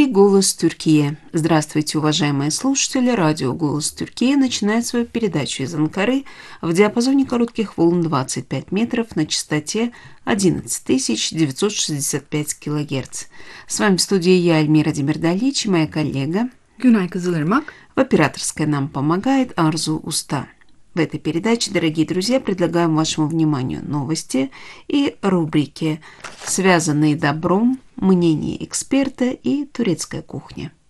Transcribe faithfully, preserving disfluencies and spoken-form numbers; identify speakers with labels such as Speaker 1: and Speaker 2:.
Speaker 1: эфире «Голос Türkiye». Здравствуйте, уважаемые слушатели. Радио «Голос Türkiye» начинает свою передачу из Анкары в диапазоне коротких волн двадцать пять метров на частоте одиннадцать тысяч девятьсот шестьдесят пять килогерц. С вами в студии я, Альмира Демирдалич, и моя коллега.
Speaker 2: Günay Kızılırmak.
Speaker 1: В операторской нам помогает Арзу Уста. В этой передаче, дорогие друзья, предлагаем вашему вниманию новости и рубрики, связанные добром, мнение эксперта и турецкая кухня.